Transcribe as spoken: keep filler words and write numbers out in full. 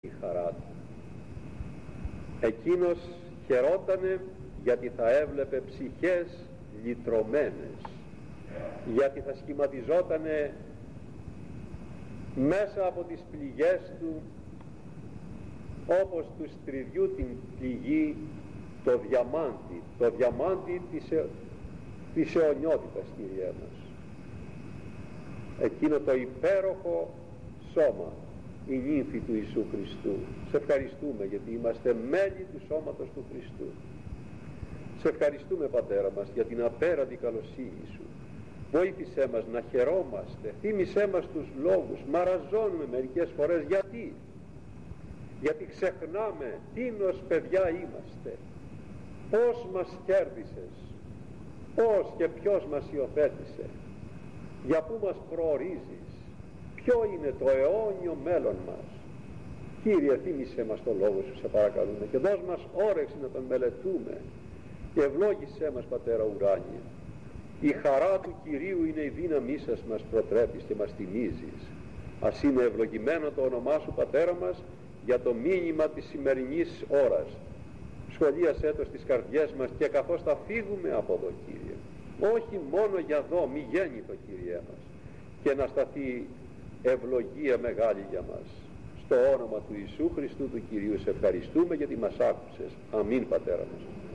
η χαρά του. Εκείνος χαιρότανε γιατί θα έβλεπε ψυχές λυτρωμένες, γιατί θα σχηματιζότανε μέσα από τις πληγές του, όπως του στριβιού την πληγή, το διαμάντι, το διαμάντι της, ε, της αιωνιότητας, Κύριέ μας. Εκείνο το υπέροχο σώμα, η νύμφη του Ιησού Χριστού. Σε ευχαριστούμε γιατί είμαστε μέλη του σώματος του Χριστού. Σε ευχαριστούμε, Πατέρα μας, για την απέραντη καλοσύνη Σου. Βοήθησέ μας να χαιρόμαστε, θύμισέ μας τους λόγους. Μαραζώνουμε μερικές φορές. Γιατί? Γιατί ξεχνάμε τίνος παιδιά είμαστε, πώς μας κέρδισες, πώς και ποιος μας υιοθέτησε, για πού μας προορίζεις, ποιο είναι το αιώνιο μέλλον μας. Κύριε, θύμισέ μας το λόγο Σου, σε παρακαλούμε, και δώσ' μας όρεξη να τον μελετούμε, και ευλόγησέ μας, Πατέρα ουράνιε. Η χαρά του Κυρίου είναι η δύναμή Σας, μας προτρέπεις και μας θυμίζεις. Ας είναι ευλογημένο το όνομά Σου, Πατέρα μας, για το μήνυμα της σημερινής ώρας. Σχολίασέ το στις καρδιές μας, και καθώς θα φύγουμε από εδώ, Κύριε, όχι μόνο για εδώ, μη γέννητο, Κύριέ μας, και να σταθεί ευλογία μεγάλη για μας. Στο όνομα του Ιησού Χριστού του Κυρίου σε ευχαριστούμε γιατί μας άκουσες. Αμήν, Πατέρα μας.